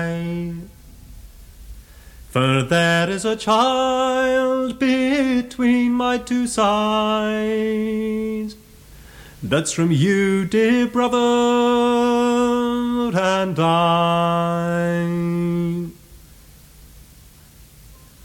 For there is a child between my two sides, that's from you, dear brother, and I.